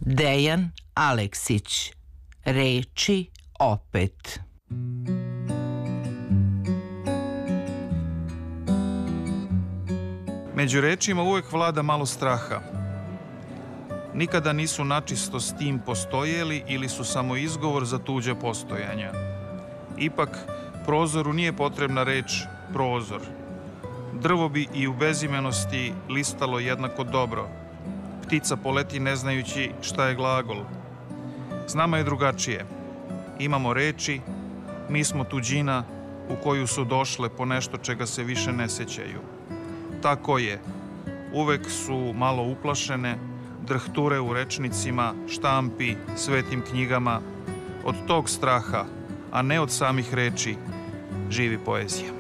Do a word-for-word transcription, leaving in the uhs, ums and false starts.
Dejan Aleksić. Reči opet. Među rečima uvek vlada malo straha. Nikada nisu načisto s tim postojeli ili su samo izgovor za tuđe postojanja. Ipak, prozoru nije potrebna reč prozor. Drvo bi i u bezimenosti listalo jednako dobro. Ptica poleti ne znajući šta je glagol. S nama je drugačije. Imamo reči, mi smo tuđina u koju su došle po nešto čega se više ne sećaju. Tako je. Uvek su malo uplašene, drhture u rečnicima, štampi, svetim knjigama. Od tog straha, a ne od samih reči, živi poezija.